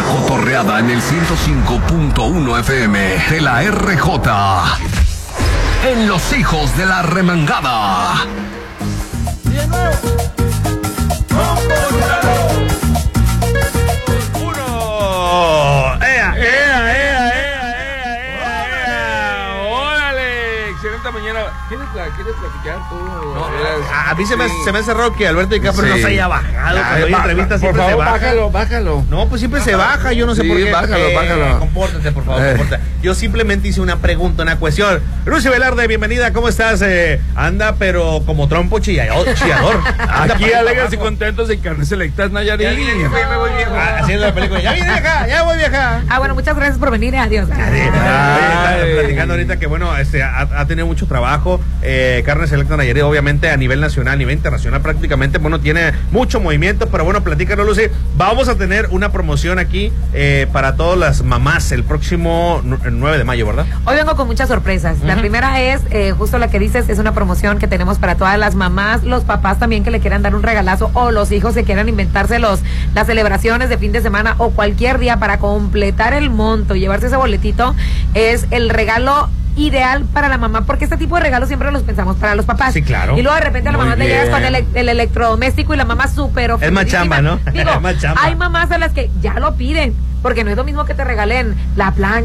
La cotorreada en el 105.1 FM de la RJ. En Los Hijos de la Remangada. ¿Quieres platicar tú? No, a mí se me hace raro que Alberto DiCaprio no se haya bajado. Cuando hay entrevistas siempre por favor, se baja. bájalo. No, pues siempre se baja, yo no sé por qué. Bájalo. Compórtate, por favor, compórtate. Yo simplemente hice una pregunta, una cuestión. Lucy Velarde, bienvenida, ¿cómo estás? Anda, pero como trompo chillador. Aquí alegres y contentos en Carnes Selectas, Nayarit. Ya me voy viejo. Haciendo la película. Ya viene acá, ya voy vieja. Bueno, muchas gracias por venir, adiós. Platicando ahorita que bueno, ha tenido mucho trabajo. Carnes Selectas Nayarit, obviamente a nivel nacional, a nivel internacional prácticamente, bueno, tiene mucho movimiento, pero bueno, platícanos, Lucy. Vamos a tener una promoción aquí para todas las mamás el próximo 9 de mayo, ¿verdad? Hoy vengo con muchas sorpresas. La primera es, justo la que dices, es una promoción que tenemos para todas las mamás, los papás también que le quieran dar un regalazo, o los hijos que quieran inventarse las celebraciones de fin de semana o cualquier día para completar el monto y llevarse ese boletito. Es el regalo ideal para la mamá, porque este tipo de regalos siempre los pensamos para los papás. Sí, claro. Y luego de repente a la mamá te llegas con el electrodoméstico y la mamá súper ofendidísima. Es más chamba, ¿no? Digo, Es más chamba. hay mamás a las que ya lo piden, porque no es lo mismo que te regalen la plancha,